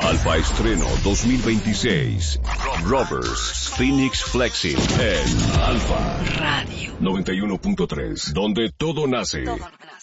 Alfa Estreno 2026. Rovers Phoenix Flexing en Alfa Radio 91.3, donde todo nace.